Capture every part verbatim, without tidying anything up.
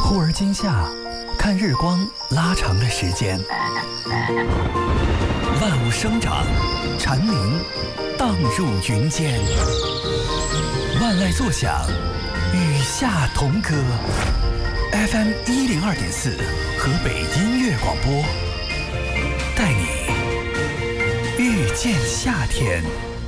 忽而今夏，看日光拉长了时间，万物生长，蝉鸣荡入云间，万籁作响，与夏同歌。F M 一零二点四，河北音乐广播，带你遇见夏天。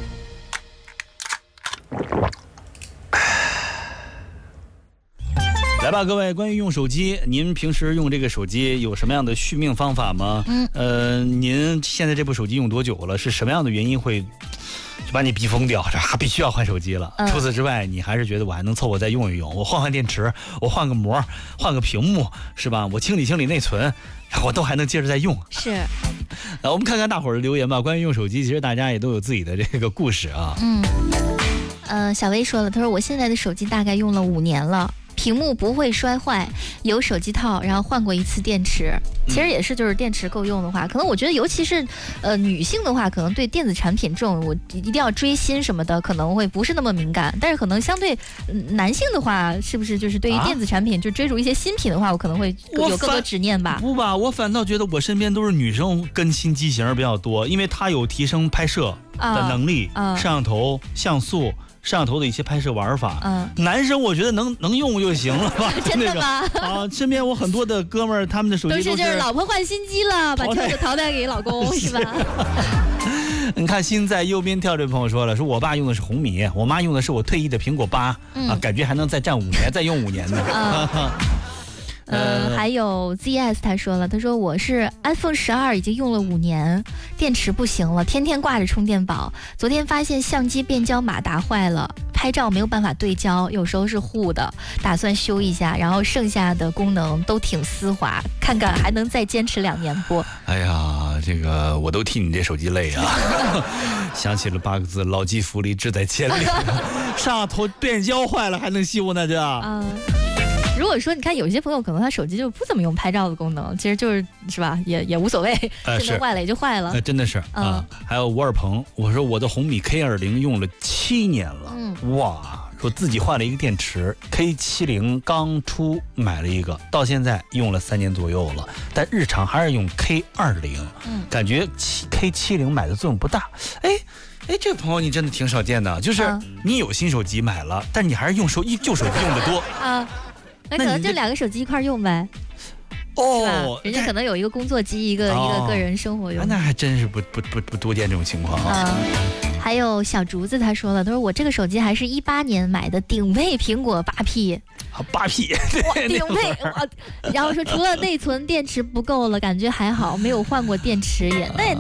来吧，各位，关于用手机，您平时用这个手机有什么样的续命方法吗？嗯，呃，您现在这部手机用多久了？是什么样的原因会就把你逼疯掉？这必须要换手机了。嗯、除此之外，你还是觉得我还能凑合再用一用，我换换电池，我换个膜，换个屏幕，是吧？我清理清理内存，然后我都还能接着再用。 是。 呃，我们看看大伙儿的留言吧。关于用手机，其实大家也都有自己的这个故事啊。 嗯。呃，小薇说了，她说我现在的手机大概用了五年了。屏幕不会摔坏，有手机套，然后换过一次电池。其实也是，就是电池够用的话，可能我觉得，尤其是呃女性的话，可能对电子产品这种我一定要追新什么的，可能会不是那么敏感。但是可能相对、呃、男性的话，是不是就是对于电子产品、啊、就追逐一些新品的话，我可能会有更多执念吧？ 不吧，我反倒觉得我身边都是女生更新机型比较多，因为它有提升拍摄的能力，啊啊、摄像头、像素。摄像头的一些拍摄玩法，嗯，男生我觉得能能用就行了吧？ 真的吗？ 那个、啊，身边我很多的哥们儿，他们的手机都是, 都是就是老婆换新机了，把旧的淘汰给老公，是吧？ 你看，心在右边跳这位朋友说了，说我爸用的是红米，我妈用的是我退役的苹果八、嗯，啊，感觉还能再战五年，再用五年呢。 嗯呃，还有 Z S 他说了，他说我是 iPhone 十二已经用了五年，电池不行了，天天挂着充电宝。昨天发现相机变焦马达坏了，拍照没有办法对焦，有时候是糊的，打算修一下，然后剩下的功能都挺丝滑，看看还能再坚持两年不？ 哎呀，这个我都替你这手机累啊！想起了八个字：老骥伏枥，志在千里。上头变焦坏了还能修呢？这啊。 如果说你看有些朋友可能他手机就不怎么用拍照的功能，其实就是是吧，也也无所谓，真的坏了也就坏了。 呃，真的是、嗯、啊。还有吴二鹏，我说我的红米 K 二零用了七年了，嗯，哇，说自己换了一个电池 K 七零，刚出买了一个，到现在用了三年左右了，但日常还是用 K 二零，嗯，感觉 K 七零买的作用不大，哎。哎，这个朋友你真的挺少见的，就是你有新手机买了，但你还是用手旧手机用的多啊。 那可能就两个手机一块用呗，哦，人家可能有一个工作机，一个、哦、一个个人生活用。 那还真是不不不不多见这种情况啊。 嗯、还有小竹子他说了，他说我这个手机还是一八年买的顶配苹果八 P， 八 P， 顶配哇，然后说除了内存电池不够了，感觉还好，没有换过电池也那。